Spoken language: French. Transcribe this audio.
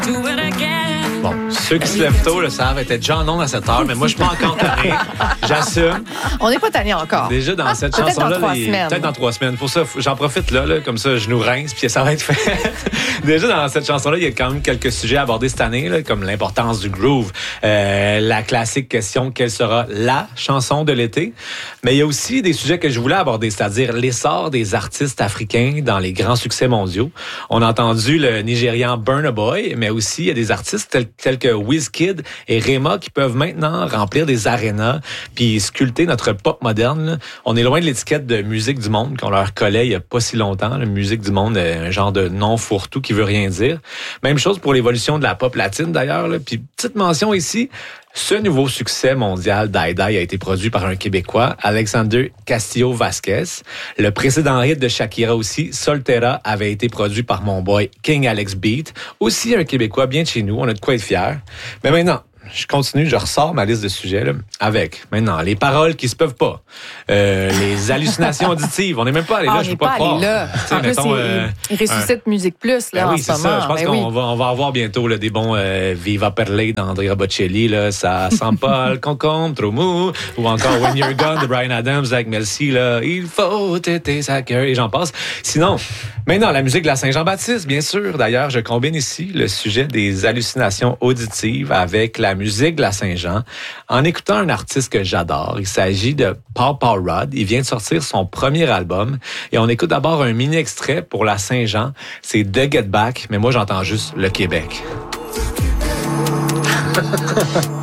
Bon, ceux qui se lèvent tôt le savent, était déjà en ondes à cette heure, mais moi, je suis pas encore tanné. J'assume. On n'est pas tanné encore. Déjà dans cette peut-être chanson-là, peut-être dans 3 semaines. Pour ça, j'en profite là, comme ça, je nous rince, puis ça va être fait. Déjà dans cette chanson-là, il y a quand même quelques sujets abordés cette année, là, comme l'importance du groove, la classique question quelle sera la chanson de l'été. Mais il y a aussi des sujets que je voulais aborder, c'est-à-dire l'essor des artistes africains dans les grands succès mondiaux. On a entendu le Nigérian Burna Boy, mais aussi il y a des artistes tels que Wizkid et Rema qui peuvent maintenant remplir des arénas puis sculpter notre pop moderne. Là. On est loin de l'étiquette de musique du monde qu'on leur collait il y a pas si longtemps. La musique du monde, un genre de nom fourre-tout qui veut rien dire. Même chose pour l'évolution de la pop latine d'ailleurs. Là. Puis petite mention ici, ce nouveau succès mondial d'Aïe a été produit par un Québécois, Alexander Castillo-Vasquez. Le précédent hit de Shakira aussi, Soltera, avait été produit par mon boy King Alex Beat. Aussi un Québécois bien de chez nous, on a de quoi être fiers. Mais maintenant, je continue, je ressors ma liste de sujets là, avec maintenant les paroles qui se peuvent pas, les hallucinations auditives. On n'est même pas allé là, je peux pas croire. Là. En plus, il ressuscite Musique Plus là, en ce moment. Ça. Je pense qu'on va avoir bientôt là, des bons Viva Perlé d'Andrea Bocelli. Là, ça sent pas le concombre trop mou. Ou encore When You're Gone de Bryan Adams avec Melcy. Là, il faut têter sa cœur et j'en passe. Sinon, maintenant, la musique de la Saint-Jean-Baptiste, bien sûr. D'ailleurs, je combine ici le sujet des hallucinations auditives avec la musique de la Saint-Jean en écoutant un artiste que j'adore. Il s'agit de Paul Rudd. Il vient de sortir son premier album et on écoute d'abord un mini extrait pour la Saint-Jean. C'est The Get Back, mais moi j'entends juste le Québec.